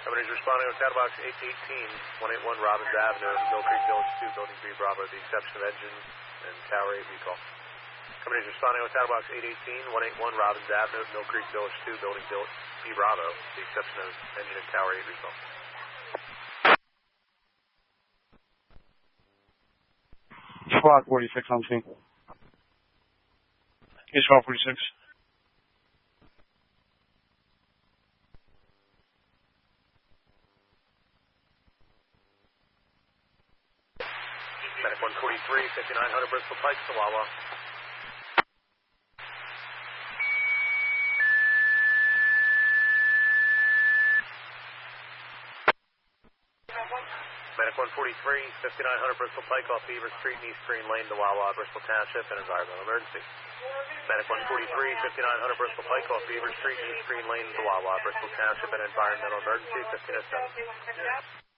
Somebody's responding with Cattle Box 818, 181 Robbins Avenue, Mill Creek Village 2, Building B Bravo, the exception of engine and Tower 8 recall. Somebody's responding with Cattle Box 818, 181 Robbins Avenue, Mill Creek Village 2, Building B Bravo, the exception of engine and Tower 8 recall. Squad 46 on scene. Hey, Squad 46. Medic 143, 5900 Bristol Pike, Chihuahua. Medic 143, 5900 Bristol Pike off Beaver Street and East Green Lane, Chihuahua, Bristol Township, an environmental emergency. Medic 143, 5900 Bristol Pike off Beaver Street and East Green Lane, Chihuahua, Bristol Township, an environmental emergency, 1507.